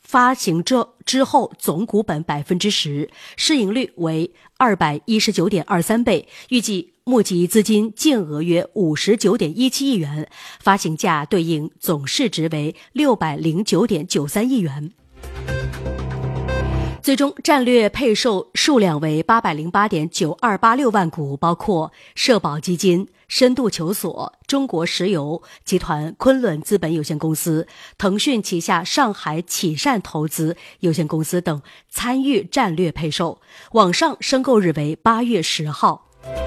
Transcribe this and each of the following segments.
发行之后总股本 10%， 市盈率为 219.23 倍，预计募集资金净额约 59.17 亿元，发行价对应总市值为 609.93 亿元。最终战略配售数量为 808.9286 万股，包括社保基金、深度求索、中国石油集团昆仑资本有限公司、腾讯旗下上海启善投资有限公司等参与战略配售。网上申购日为8月10号。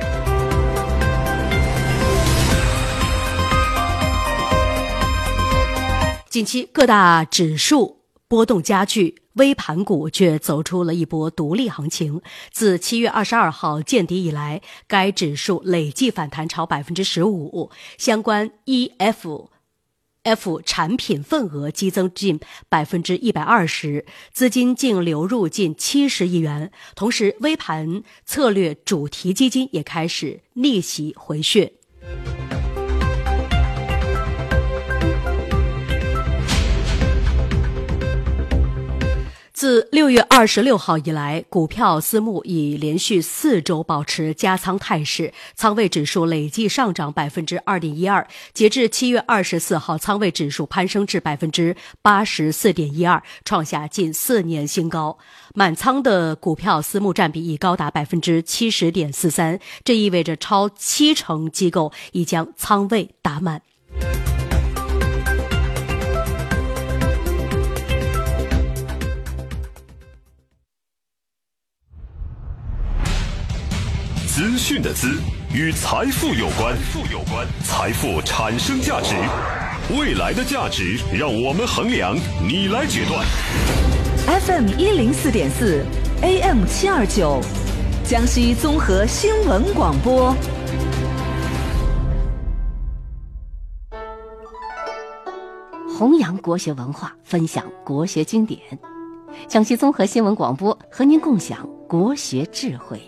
近期各大指数波动加剧，微盘股却走出了一波独立行情。自7月22号见底以来，该指数累计反弹超 15%， 相关 ETF产品份额激增近 120%， 资金净流入近70亿元。同时，微盘策略主题基金也开始逆袭回血。自6月26号以来，股票私募已连续4周保持加仓态势，仓位指数累计上涨 2.12%， 截至7月24号，仓位指数攀升至 84.12%， 创下近4年新高。满仓的股票私募占比已高达 70.43%， 这意味着超70%机构已将仓位打满。 资讯的资与财富有关，财富产生价值，未来的价值让我们衡量，你来决断。 FM 104.4 AM 729，江西综合新闻广播。 弘扬国学文化，分享国学经典。江西综合新闻广播和您共享国学智慧。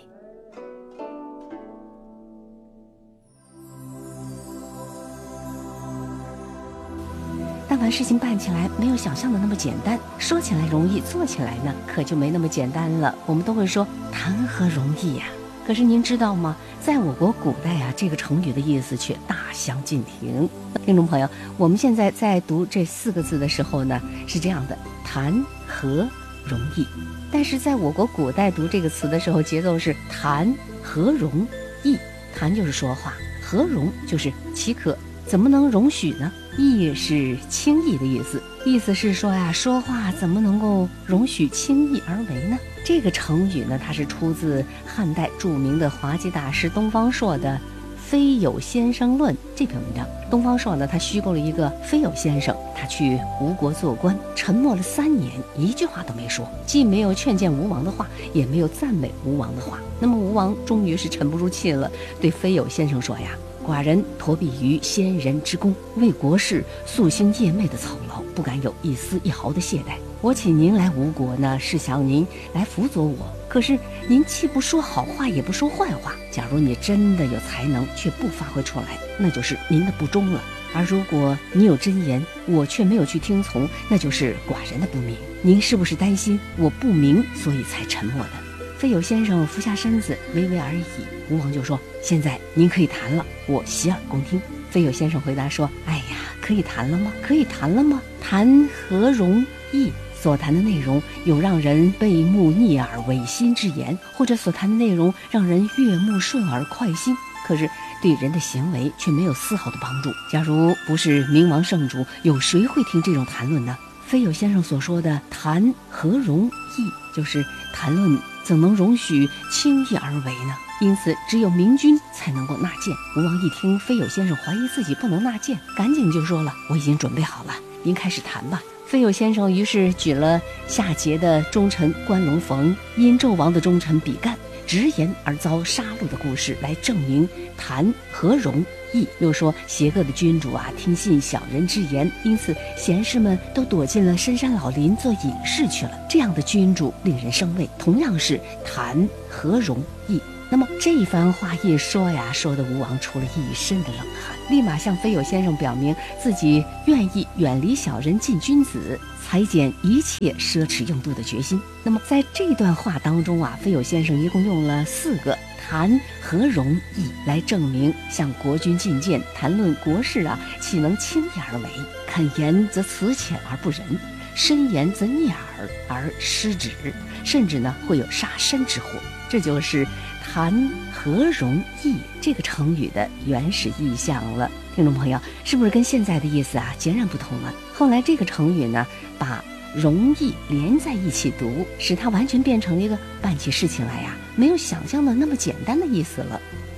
但凡事情办起来没有想象的那么简单，说起来容易，做起来呢可就没那么简单了。我们都会说谈何容易呀，可是您知道吗？在我国古代啊，这个成语的意思却大相径庭。听众朋友，我们现在在读这4个字的时候呢，是这样的：谈何容易。但是在我国古代读这个词的时候，节奏是谈何容易。谈就是说话，何容就是岂可，怎么能容许呢？易是轻易的意思，意思是说呀，说话怎么能够容许轻易而为呢？这个成语呢，它是出自汉代著名的滑稽大师东方朔的《非有先生论》这篇文章。东方朔呢，他虚构了一个非有先生，他去吴国做官，沉默了3年，一句话都没说，既没有劝谏吴王的话，也没有赞美吴王的话。那么吴王终于是沉不住气了，对非有先生说呀，寡人托庇于先人之功，为国事夙兴夜寐的操劳，不敢有一丝一毫的懈怠。我请您来吴国呢，是想您来辅佐我，可是您既不说好话，也不说坏话。假如你真的有才能，却不发挥出来，那就是您的不忠了。而如果你有真言，我却没有去听从，那就是寡人的不明。您是不是担心我不明，所以才沉默的？非有先生俯下身子，微微而已。吴王就说：现在您可以谈了，我洗耳恭听。非有先生回答说：哎呀，可以谈了吗？可以谈了吗？谈何容易。所谈的内容有让人背目逆耳违心之言，或者所谈的内容让人悦目顺耳快心，可是对人的行为却没有丝毫的帮助。假如不是明王圣主，有谁会听这种谈论呢？非有先生所说的谈何容易，就是谈论怎能容许轻易而为呢？因此只有明君才能够纳谏。吴王一听非有先生怀疑自己不能纳谏，赶紧就说了：我已经准备好了，您开始谈吧。非有先生于是举了夏桀的忠臣关龙逢因纣王的忠臣比干直言而遭杀戮的故事来证明谈何容易。又说邪恶的君主啊，听信小人之言，因此贤士们都躲进了深山老林做隐士去了。这样的君主令人生畏，同样是谈何容易。 那么这一番话一说呀，说的吴王出了一身的冷汗，立马向非友先生表明自己愿意远离小人，近君子，裁减一切奢侈用度的决心。那么在这段话当中啊，非友先生一共用了4个谈和容易来证明向国君进谏，谈论国事啊，岂能轻易而为？肯言则辞浅而不仁，深言则逆耳而失止，甚至呢会有杀身之祸。这就是谈和容易这个成语的原始意象了。听众朋友，是不是跟现在的意思啊截然不同了？后来这个成语呢，把容易连在一起读，使它完全变成了一个办起事情来呀，没有想象的那么简单的意思了。